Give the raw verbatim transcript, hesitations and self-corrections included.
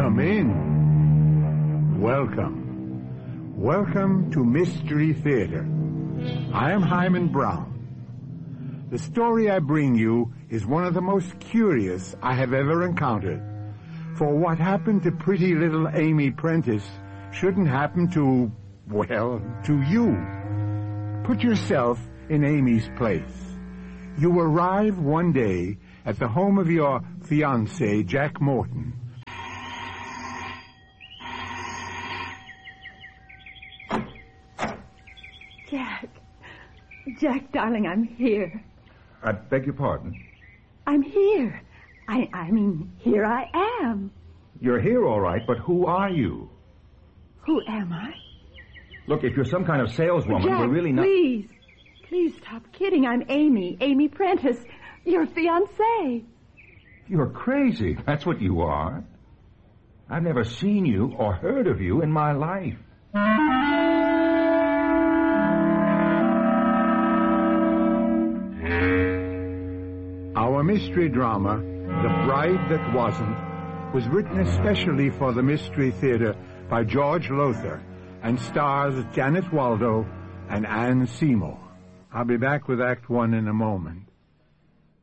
Come in. Welcome. Welcome to Mystery Theater. I am Hyman Brown. The story I bring you is one of the most curious I have ever encountered. For what happened to pretty little Amy Prentice shouldn't happen to, well, to you. Put yourself in Amy's place. You arrive one day at the home of your fiancé, Jack Morton. Jack. Jack, darling, I'm here. I beg your pardon? I'm here. I, I mean, here I am. You're here, all right, but who are you? Who am I? Look, if you're some kind of saleswoman, Jack, we're really not... please. Please stop kidding. I'm Amy. Amy Prentice. Your fiancée. You're crazy. That's what you are. I've never seen you or heard of you in my life. Our mystery drama, The Bride That Wasn't, was written especially for the Mystery Theater by George Lothar and stars Janet Waldo and Anne Seymour. I'll be back with Act One in a moment.